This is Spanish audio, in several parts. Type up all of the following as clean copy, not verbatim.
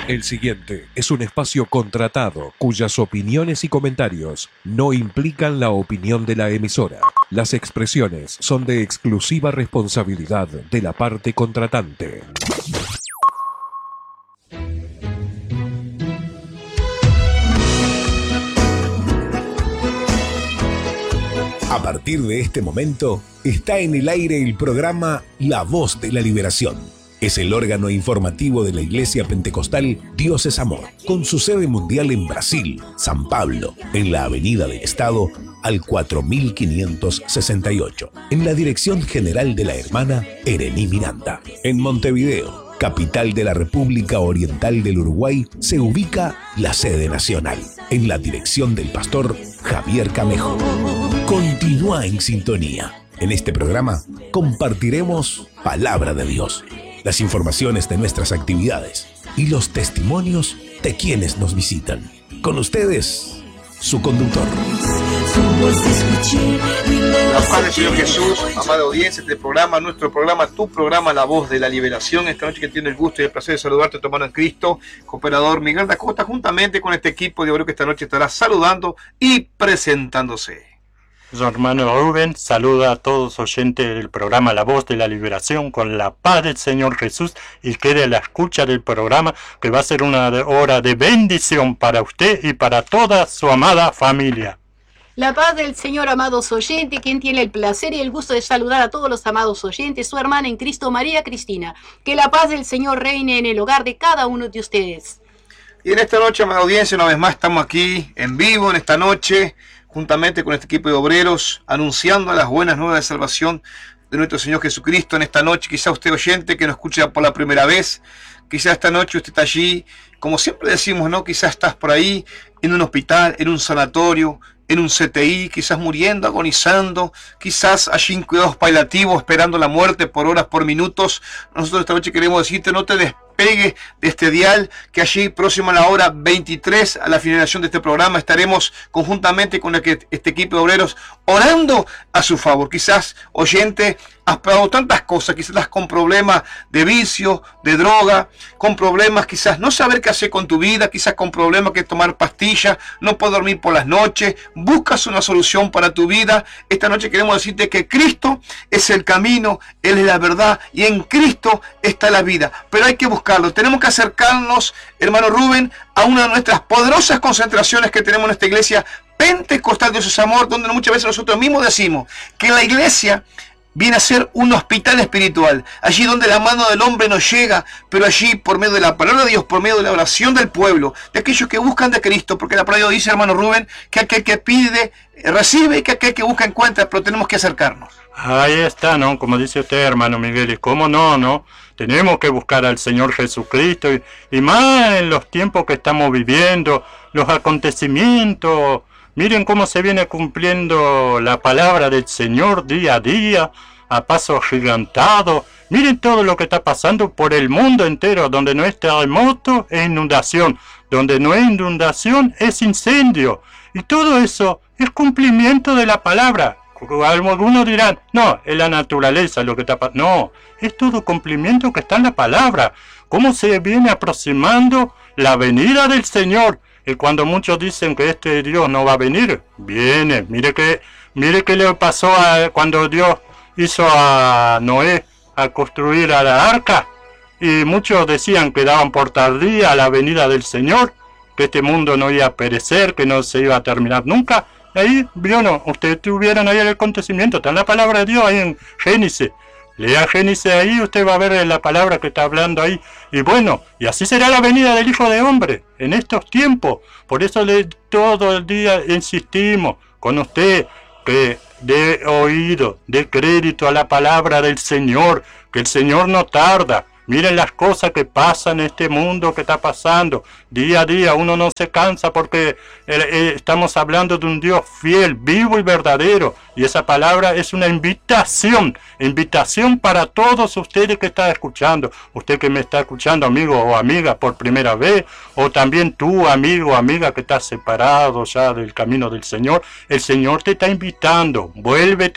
El siguiente es un espacio contratado cuyas opiniones y comentarios no implican la opinión de la emisora. Las expresiones son de exclusiva responsabilidad de la parte contratante. A partir de este momento, está en el aire el programa La Voz de la Liberación. Es el órgano informativo de la Iglesia Pentecostal Dios es Amor, con su sede mundial en Brasil, San Pablo, en la Avenida del Estado, al 4568, en la dirección general de la hermana Erení Miranda. En Montevideo, capital de la República Oriental del Uruguay, se ubica la sede nacional, en la dirección del pastor Javier Camejo. Continúa en sintonía. En este programa compartiremos Palabra de Dios, las informaciones de nuestras actividades y los testimonios de quienes nos visitan. Con ustedes, su conductor. La paz del Señor Jesús, amada audiencia, este programa, nuestro programa, tu programa, La Voz de la Liberación. Esta noche que tiene el gusto y el placer de saludarte, tu hermano en Cristo, cooperador Miguel da Costa, juntamente con este equipo de obrero que esta noche estará saludando y presentándose. Su hermano Rubén saluda a todos los oyentes del programa La Voz de la Liberación con la paz del Señor Jesús, y quede a la escucha del programa, que va a ser una hora de bendición para usted y para toda su amada familia. La paz del Señor, amados oyentes, quien tiene el placer y el gusto de saludar a todos los amados oyentes, su hermana en Cristo, María Cristina. Que la paz del Señor reine en el hogar de cada uno de ustedes. Y en esta noche, amada audiencia, una vez más estamos aquí en vivo en esta noche, juntamente con este equipo de obreros, anunciando las buenas nuevas de salvación de nuestro Señor Jesucristo. En esta noche, quizá usted oyente que nos escucha por la primera vez, quizá esta noche usted está allí, como siempre decimos, ¿no? Quizás estás por ahí en un hospital, en un sanatorio, en un CTI, quizás muriendo, agonizando, quizás allí en cuidados paliativos, esperando la muerte por horas, por minutos. Nosotros esta noche queremos decirte, no te despegue de este dial, que allí próximo a la hora 23, a la finalización de este programa, estaremos conjuntamente con este equipo de obreros orando a su favor. Quizás, oyente, has probado tantas cosas, quizás estás con problemas de vicio, de droga, con problemas quizás no saber qué hacer con tu vida, quizás con problemas que tomar pastillas, no puedes dormir por las noches, buscas una solución para tu vida. Esta noche queremos decirte que Cristo es el camino, Él es la verdad, y en Cristo está la vida, pero hay que buscarlo. Tenemos que acercarnos, hermano Rubén, a una de nuestras poderosas concentraciones que tenemos en esta iglesia Pentecostal Dios es Amor, donde muchas veces nosotros mismos decimos que la iglesia viene a ser un hospital espiritual, allí donde la mano del hombre no llega, pero allí por medio de la palabra de Dios, por medio de la oración del pueblo, de aquellos que buscan de Cristo, porque la palabra de Dios dice, hermano Rubén, que aquel que pide, recibe, y que aquel que busca, encuentra, pero tenemos que acercarnos. Ahí está, ¿no? Como dice usted, hermano Miguel, y cómo no, ¿no? Tenemos que buscar al Señor Jesucristo, y más en los tiempos que estamos viviendo, los acontecimientos. Miren cómo se viene cumpliendo la palabra del Señor día a día, a paso agigantado. Miren todo lo que está pasando por el mundo entero, donde no es terremoto, es inundación. Donde no es inundación, es incendio. Y todo eso es cumplimiento de la palabra. Algunos dirán, no, es la naturaleza lo que está pasando. No, es todo cumplimiento que está en la palabra. Cómo se viene aproximando la venida del Señor. Y cuando muchos dicen que este Dios no va a venir, viene. Mire qué le pasó cuando Dios hizo a Noé a construir a la arca. Y muchos decían que daban por tardía la venida del Señor, que este mundo no iba a perecer, que no se iba a terminar nunca. Ahí, ¿no? Ustedes tuvieron ahí el acontecimiento, está en la palabra de Dios, ahí en Génesis. Lea Génesis ahí, usted va a ver la palabra que está hablando ahí. Y bueno, y así será la venida del Hijo de Hombre en estos tiempos. Por eso todo el día insistimos con usted que dé oído, dé crédito a la palabra del Señor, que el Señor no tarda. Miren las cosas que pasan en este mundo que está pasando. Día a día uno no se cansa porque estamos hablando de un Dios fiel, vivo y verdadero. Y esa palabra es una invitación para todos ustedes que están escuchando. Usted que me está escuchando, amigo o amiga, por primera vez, o también tú, amigo o amiga que estás separado ya del camino del Señor. El Señor te está invitando, vuélvete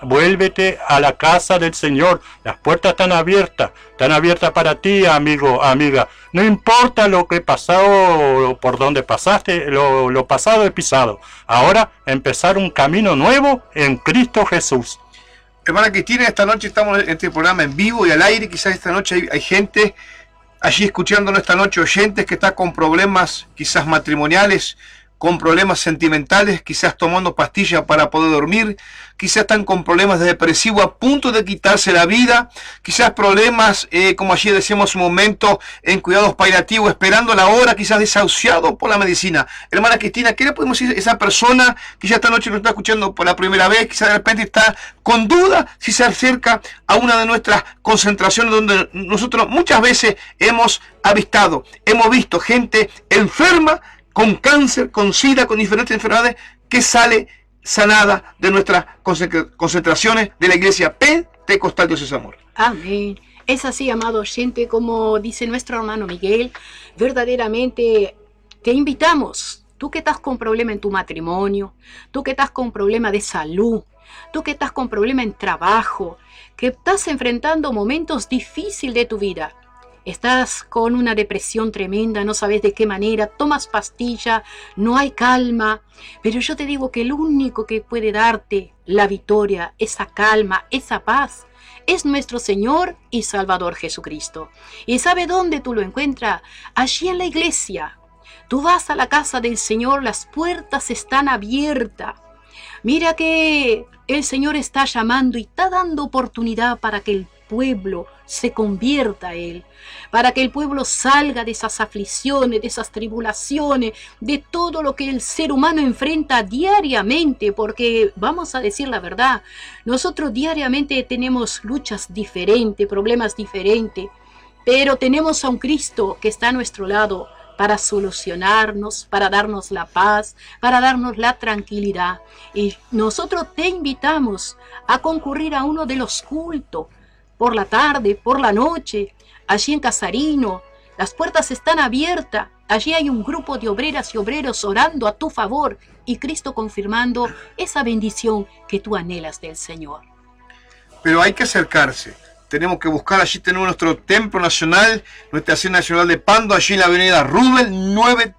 vuélvete a la casa del Señor. Las puertas están abiertas para ti, amigo, amiga. No importa lo que pasado, por donde pasaste, lo pasado es pisado. Ahora empezar un camino nuevo en Cristo Jesús. Hermana Cristina, esta noche estamos en este programa en vivo y al aire. Quizás esta noche hay gente allí escuchándonos esta noche, oyentes que están con problemas quizás matrimoniales, con problemas sentimentales, quizás tomando pastillas para poder dormir, quizás están con problemas de depresivo a punto de quitarse la vida, quizás problemas, como allí decíamos un momento, en cuidados paliativos, esperando la hora, quizás desahuciado por la medicina. Hermana Cristina, ¿qué le podemos decir a esa persona que ya esta noche nos está escuchando por la primera vez, quizás de repente está con duda si se acerca a una de nuestras concentraciones donde nosotros muchas veces hemos avistado, hemos visto gente enferma, con cáncer, con SIDA, con diferentes enfermedades, que sale sanada de nuestras concentraciones de la iglesia Pentecostal Dios es Amor? Amén. Es así, amado oyente, como dice nuestro hermano Miguel, verdaderamente te invitamos, tú que estás con problema en tu matrimonio, tú que estás con problema de salud, tú que estás con problema en trabajo, que estás enfrentando momentos difíciles de tu vida. Estás con una depresión tremenda, no sabes de qué manera, tomas pastilla, no hay calma. Pero yo te digo que el único que puede darte la victoria, esa calma, esa paz, es nuestro Señor y Salvador Jesucristo. ¿Y sabe dónde tú lo encuentras? Allí en la iglesia. Tú vas a la casa del Señor, las puertas están abiertas. Mira que el Señor está llamando y está dando oportunidad para que el pueblo se convierta a Él, para que el pueblo salga de esas aflicciones, de esas tribulaciones, de todo lo que el ser humano enfrenta diariamente, porque vamos a decir la verdad, nosotros diariamente tenemos luchas diferentes, problemas diferentes, pero tenemos a un Cristo que está a nuestro lado para solucionarnos, para darnos la paz, para darnos la tranquilidad. Y nosotros te invitamos a concurrir a uno de los cultos, por la tarde, por la noche, allí en Casarino. Las puertas están abiertas. Allí hay un grupo de obreras y obreros orando a tu favor y Cristo confirmando esa bendición que tú anhelas del Señor. Pero hay que acercarse. Tenemos que buscar, allí tenemos nuestro templo nacional, nuestra estación nacional de Pando, allí en la avenida Rubel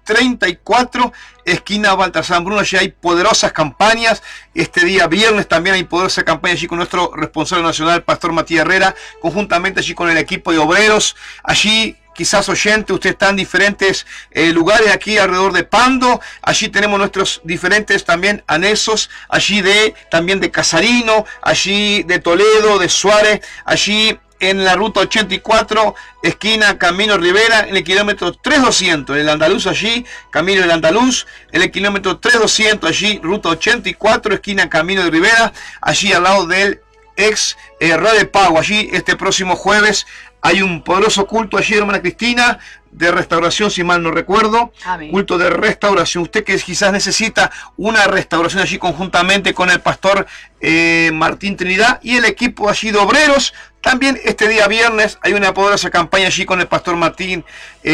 934, esquina Baltasar Bruno. Allí hay poderosas campañas. Este día viernes también hay poderosa campaña allí con nuestro responsable nacional, Pastor Matías Herrera, conjuntamente allí con el equipo de obreros. Allí, quizás oyente, usted está en diferentes lugares aquí alrededor de Pando. Allí tenemos nuestros diferentes también anexos, allí también de Casarino, allí de Toledo, de Suárez, allí en la ruta 84, esquina Camino Rivera, en el kilómetro 3200, en el Andaluz allí, Camino del Andaluz, en el kilómetro 3200 allí, ruta 84, esquina Camino de Rivera, allí al lado del ex Radio Pago. Allí este próximo jueves hay un poderoso culto allí, hermana Cristina, de restauración, si mal no recuerdo. Amén. Culto de restauración. Usted que quizás necesita una restauración allí conjuntamente con el pastor Martín Trinidad y el equipo allí de obreros. También este día viernes hay una poderosa campaña allí con el pastor Martín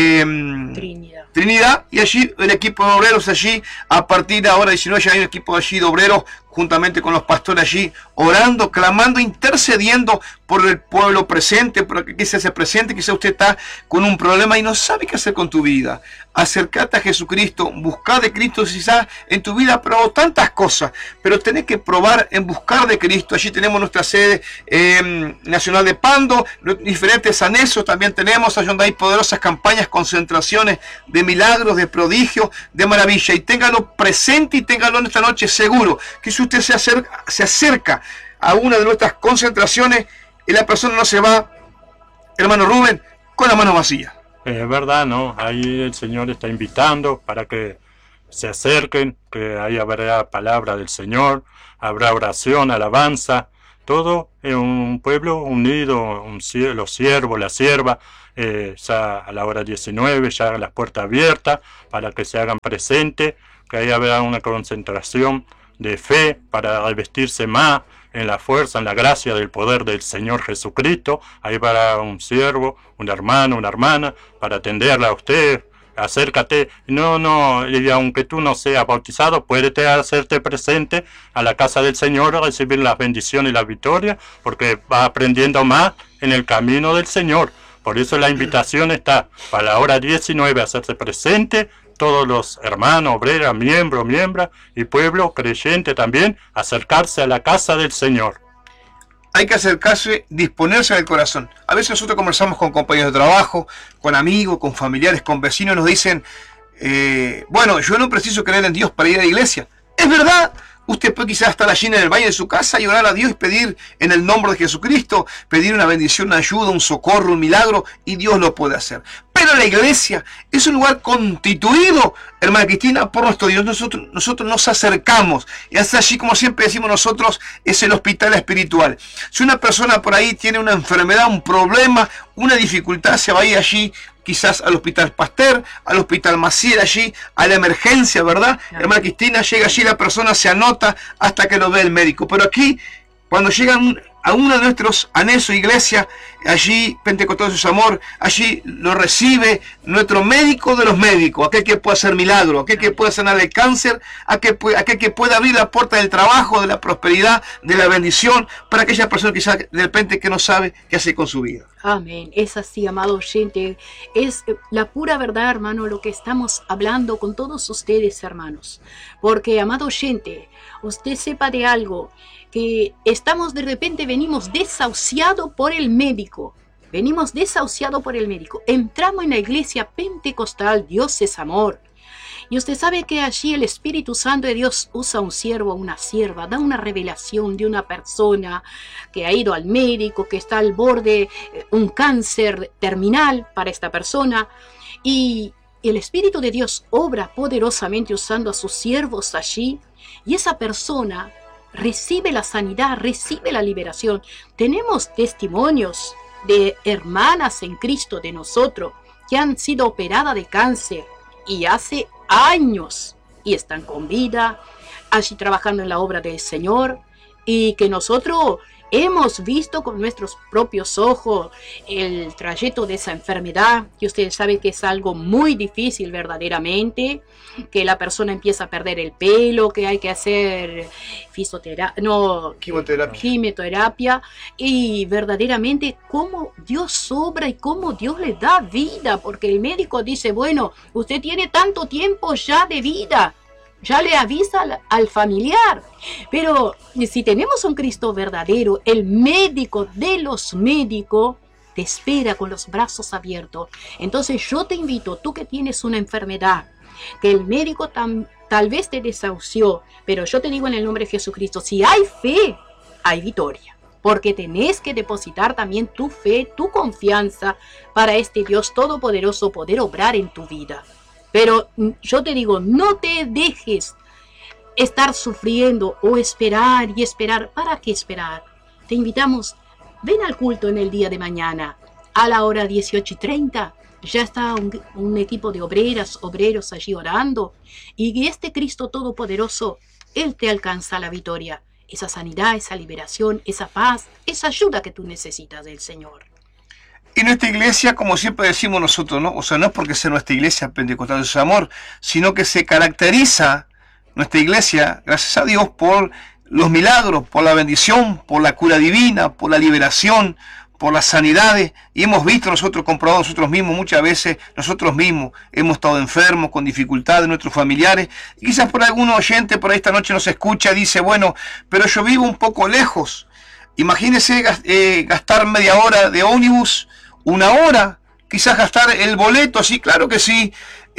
Trinidad y allí el equipo de obreros allí a partir de ahora 19 ya hay un equipo allí de obreros juntamente con los pastores allí orando, clamando, intercediendo por el pueblo presente, por que quizás se presente, quizás usted está con un problema y no sabe qué hacer con tu vida. Acércate a Jesucristo, busca de Cristo quizás en tu vida, pero tantas cosas, pero tenés que probar en buscar de Cristo. Allí tenemos nuestra sede nacional de Pando, diferentes anexos también tenemos, allí donde hay poderosas campañas, concentraciones de milagros, de prodigios, de maravilla, y téngalo presente y téngalo en esta noche seguro, que si usted se acerca a una de nuestras concentraciones y la persona no se va, hermano Rubén, con la mano vacía. Es verdad, ¿no? Ahí el Señor está invitando para que se acerquen, que ahí habrá palabra del Señor, habrá oración, alabanza, todo en un pueblo unido, los siervos, la sierva, ya a la hora 19, ya las puertas abiertas para que se hagan presentes, que ahí habrá una concentración de fe para revestirse más en la fuerza, en la gracia del poder del Señor Jesucristo. Ahí para un siervo, un hermano, una hermana, para atenderla a usted, acércate, y aunque tú no seas bautizado, puedes hacerte presente a la casa del Señor, a recibir las bendiciones y las victorias, porque vas aprendiendo más en el camino del Señor. Por eso la invitación está para la hora 19, hacerse presente, todos los hermanos, obreras, miembros y pueblo creyente también, acercarse a la casa del Señor. Hay que acercarse, disponerse del corazón. A veces nosotros conversamos con compañeros de trabajo, con amigos, con familiares, con vecinos, nos dicen, bueno, yo no preciso creer en Dios para ir a la iglesia. Es verdad, usted puede quizás estar allí en el baño de su casa y orar a Dios y pedir en el nombre de Jesucristo, pedir una bendición, una ayuda, un socorro, un milagro, y Dios lo puede hacer. Pero la iglesia es un lugar constituido, hermana Cristina, por nuestro Dios. Nosotros nos acercamos, y es allí, como siempre decimos nosotros, es el hospital espiritual. Si una persona por ahí tiene una enfermedad, un problema, una dificultad, se va a ir allí, quizás al hospital Pasteur, al hospital Maciel, allí, a la emergencia, ¿verdad? Hermana Cristina, llega allí, la persona se anota hasta que lo ve el médico. Pero aquí, cuando llegan a uno de nuestros anexos iglesia, allí Pentecostés de su amor, allí lo recibe nuestro médico de los médicos, aquel que puede hacer milagro, aquel que puede sanar el cáncer, aquel que puede abrir la puerta del trabajo, de la prosperidad, de la bendición, para aquella persona quizás de repente que no sabe qué hacer con su vida. Amén. Es así, amado oyente. Es la pura verdad, hermano, lo que estamos hablando con todos ustedes, hermanos. Porque, amado oyente, usted sepa de algo, que estamos de repente, venimos desahuciados por el médico. Venimos desahuciados por el médico. Entramos en la iglesia pentecostal, Dios es amor. Y usted sabe que allí el Espíritu Santo de Dios usa un siervo o una sierva, da una revelación de una persona que ha ido al médico, que está al borde, un cáncer terminal para esta persona. Y el Espíritu de Dios obra poderosamente usando a sus siervos allí. Y esa persona recibe la sanidad, recibe la liberación. Tenemos testimonios de hermanas en Cristo de nosotros que han sido operadas de cáncer y hace años y están con vida, allí trabajando en la obra del Señor, y que nosotros hemos visto con nuestros propios ojos el trayecto de esa enfermedad, que ustedes saben que es algo muy difícil verdaderamente, que la persona empieza a perder el pelo, que hay que hacer quimioterapia, y verdaderamente cómo Dios obra y cómo Dios le da vida, porque el médico dice, bueno, usted tiene tanto tiempo ya de vida, ya le avisa al familiar. Pero si tenemos un Cristo verdadero, el médico de los médicos te espera con los brazos abiertos. Entonces yo te invito, tú que tienes una enfermedad, que el médico tal vez te desahució, pero yo te digo en el nombre de Jesucristo, si hay fe, hay victoria. Porque tenés que depositar también tu fe, tu confianza para este Dios todopoderoso poder obrar en tu vida. Pero yo te digo, no te dejes estar sufriendo o esperar y esperar. ¿Para qué esperar? Te invitamos, ven al culto en el día de mañana, a la hora 18:30. Ya está un equipo de obreros allí orando. Y este Cristo todopoderoso, Él te alcanza la victoria. Esa sanidad, esa liberación, esa paz, esa ayuda que tú necesitas del Señor. Y nuestra iglesia, como siempre decimos nosotros, ¿no? O sea, no es porque sea nuestra iglesia pentecostal de su amor, sino que se caracteriza nuestra iglesia, gracias a Dios, por los milagros, por la bendición, por la cura divina, por la liberación, por las sanidades. Y hemos visto nosotros, comprobado nosotros mismos, muchas veces nosotros mismos hemos estado enfermos, con dificultades, nuestros familiares. Y quizás por algún oyente por ahí esta noche nos escucha, dice, bueno, pero yo vivo un poco lejos. Imagínese gastar media hora de ómnibus, una hora, quizás gastar el boleto, sí, claro que sí,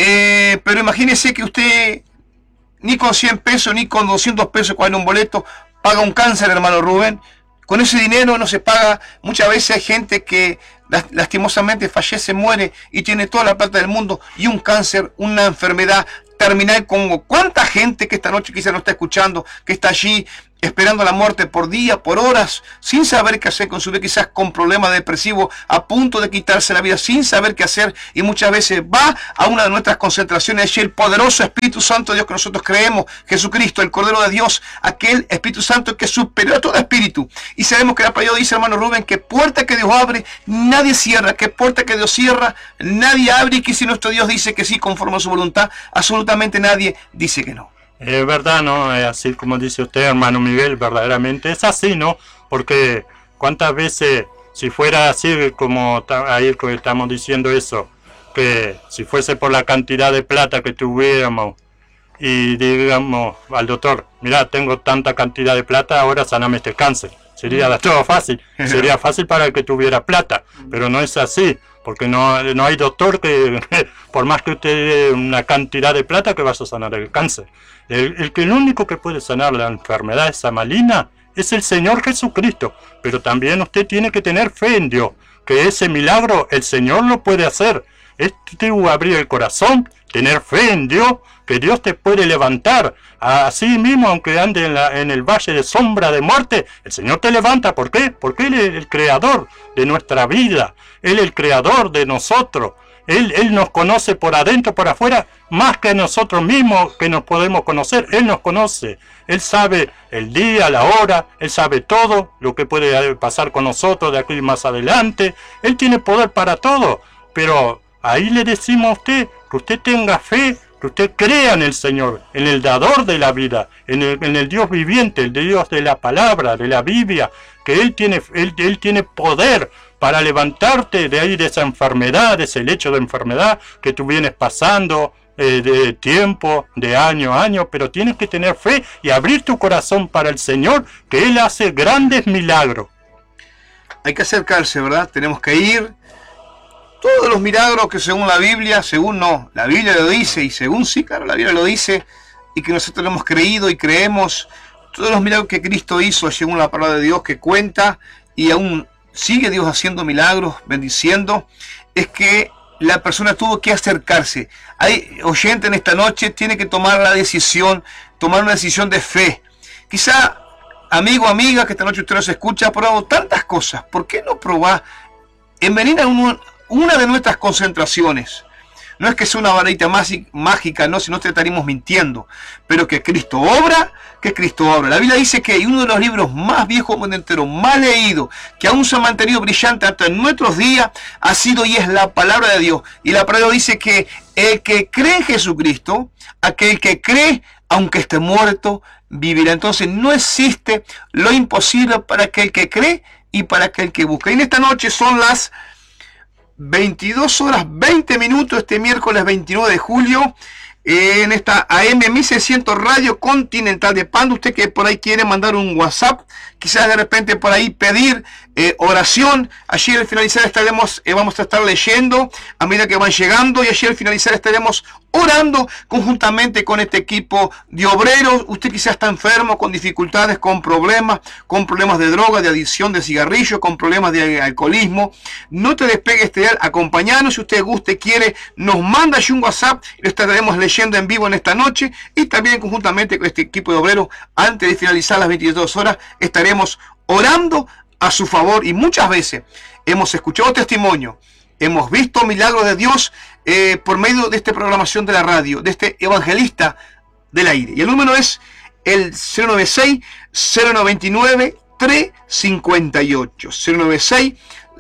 pero imagínese que usted ni con 100 pesos, ni con 200 pesos cuando un boleto, paga un cáncer, hermano Rubén. Con ese dinero no se paga. Muchas veces hay gente que lastimosamente fallece, muere y tiene toda la plata del mundo y un cáncer, una enfermedad terminal. Como cuánta gente que esta noche quizás no está escuchando, que está allí esperando la muerte por día, por horas, sin saber qué hacer con su vida, quizás con problemas depresivos, a punto de quitarse la vida, sin saber qué hacer, y muchas veces va a una de nuestras concentraciones, allí el poderoso Espíritu Santo de Dios que nosotros creemos, Jesucristo, el Cordero de Dios, aquel Espíritu Santo que es superior a todo espíritu, y sabemos que la palabra dice, hermano Rubén, que puerta que Dios abre, nadie cierra, que puerta que Dios cierra, nadie abre, y que si nuestro Dios dice que sí, conforme a su voluntad, absolutamente nadie dice que no. Es verdad, ¿no? Es así como dice usted, hermano Miguel, verdaderamente es así, ¿no? Porque cuántas veces, si fuera así como ahí que estamos diciendo eso, que si fuese por la cantidad de plata que tuviéramos y digamos al doctor, mira, tengo tanta cantidad de plata, ahora saname este cáncer. Sería todo fácil, sería fácil para el que tuviera plata, pero no es así. Porque no hay doctor que, por más que usted dé una cantidad de plata, que vas a sanar el cáncer. El único que puede sanar la enfermedad esa maligna es el Señor Jesucristo. Pero también usted tiene que tener fe en Dios, que ese milagro el Señor lo puede hacer. Es abrir el corazón, tener fe en Dios, que Dios te puede levantar. Así mismo, aunque ande en el valle de sombra de muerte, el Señor te levanta. ¿Por qué? Porque Él es el creador de nuestra vida. Él es el creador de nosotros. Él nos conoce por adentro, por afuera, más que nosotros mismos que nos podemos conocer. Él nos conoce. Él sabe el día, la hora. Él sabe todo lo que puede pasar con nosotros de aquí más adelante. Él tiene poder para todo. Pero ahí le decimos a usted que usted tenga fe, que usted crea en el Señor, en el dador de la vida, en el Dios viviente, el Dios de la palabra, de la Biblia, que Él tiene poder para levantarte de ahí, de esa enfermedad, de ese lecho de enfermedad que tú vienes pasando de tiempo, de año a año, pero tienes que tener fe y abrir tu corazón para el Señor, que Él hace grandes milagros. Hay que acercarse, ¿verdad? Tenemos que ir. Todos los milagros que según la Biblia, según no, la Biblia lo dice, y según sí, claro, la Biblia lo dice, y que nosotros hemos creído y creemos, todos los milagros que Cristo hizo, según la palabra de Dios, que cuenta, y aún sigue Dios haciendo milagros, bendiciendo, es que la persona tuvo que acercarse. Hay oyente en esta noche, tiene que tomar la decisión, tomar una decisión de fe. Quizá, amigo, amiga, que esta noche usted nos escucha, ha probado tantas cosas, ¿por qué no probar en venir a una de nuestras concentraciones? No es que sea una varita mágica, no, si no te estaríamos mintiendo, pero que Cristo obra, que Cristo obra. La Biblia dice que uno de los libros más viejos del mundo entero, más leído, que aún se ha mantenido brillante hasta en nuestros días, ha sido y es la palabra de Dios. Y la palabra dice que el que cree en Jesucristo, aquel que cree, aunque esté muerto, vivirá. Entonces no existe lo imposible para aquel que cree y para aquel que busca. Y en esta noche son las 22 horas 20 minutos, este miércoles 29 de julio, en esta AM 1600 Radio Continental de Pando. Usted que por ahí quiere mandar un WhatsApp, quizás de repente por ahí pedir oración, allí al finalizar estaremos, vamos a estar leyendo a medida que van llegando, y allí al finalizar estaremos orando conjuntamente con este equipo de obreros. Usted quizás está enfermo, con dificultades, con problemas de droga, de adicción, de cigarrillo, con problemas de alcoholismo. No te despegue este día, acompañanos. Si usted guste, quiere, nos manda allí un WhatsApp, lo estaremos leyendo en vivo en esta noche, y también conjuntamente con este equipo de obreros, antes de finalizar las 22 horas, estaremos orando a su favor. Y muchas veces hemos escuchado testimonio, hemos visto milagros de Dios por medio de esta programación de la radio, de este evangelista del aire. Y el número es el 096-099-358.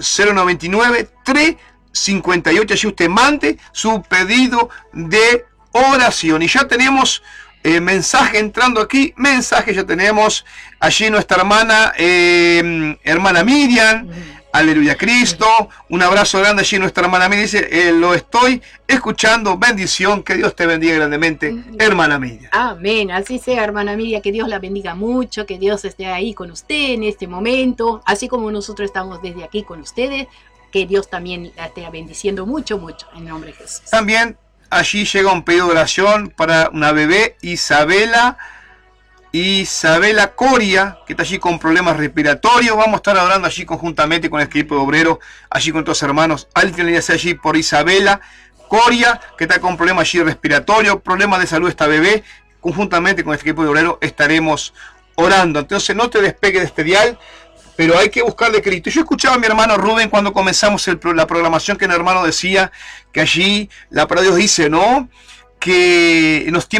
096-099-358. Allí usted mande su pedido de oración. Y ya tenemos mensaje entrando aquí. Mensaje ya tenemos. Allí nuestra hermana Miriam. Aleluya Cristo. Un abrazo grande allí nuestra hermana Miriam. Dice, lo estoy escuchando. Bendición. Que Dios te bendiga grandemente, hermana Miriam. Amén. Así sea, hermana Miriam. Que Dios la bendiga mucho. Que Dios esté ahí con usted en este momento. Así como nosotros estamos desde aquí con ustedes. Que Dios también la esté bendiciendo mucho, mucho. En nombre de Jesús. También allí llega un pedido de oración para una bebé, Isabela Coria, que está allí con problemas respiratorios. Vamos a estar orando allí conjuntamente con el equipo de obreros, allí con todos los hermanos. Al finalizar allí por Isabela Coria, que está con problemas allí respiratorios, problemas de salud esta bebé. Conjuntamente con el equipo de obreros estaremos orando. Entonces no te despegues de este dial, pero hay que buscar de Cristo. Yo escuchaba a mi hermano Rubén cuando comenzamos la programación, que el hermano decía que allí la palabra de Dios dice, ¿no?, que en los tiempos